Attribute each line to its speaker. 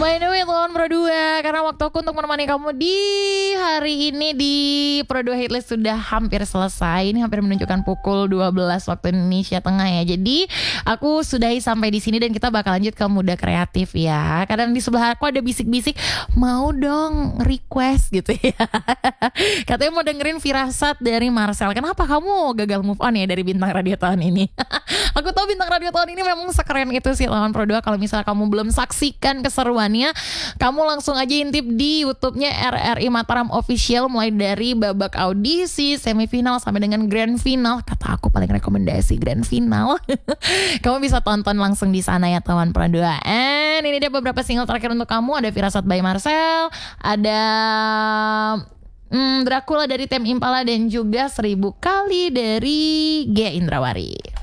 Speaker 1: By the way teman Pro 2, karena waktuku untuk menemani kamu di hari ini di Pro 2 Hitlist sudah hampir selesai. Ini hampir menunjukkan pukul 12 waktu Indonesia Tengah ya. Jadi aku sudahi sampai di sini dan kita bakal lanjut ke Muda Kreatif ya. Kadang di sebelah aku ada bisik-bisik, mau dong request gitu ya. Katanya mau dengerin Firasat dari Marcel. Kenapa kamu gagal move on ya dari Bintang Radio tahun ini? Aku tahu Bintang Radio tahun ini memang sekeren itu sih lawan Pro 2. Kalau misalnya kamu belum saksikan keseruannya, kamu langsung aja intip di YouTube-nya RRI Mataram Official, mulai dari babak audisi, semifinal sampai dengan grand final. Kata aku paling rekomendasi grand final. Kamu bisa tonton langsung di sana ya teman Pro 2. And ini dia beberapa single terakhir untuk kamu. Ada Firasat by Marcel, ada Dracula dari Tame Impala, dan juga 1000 kali dari Gia Indrawari.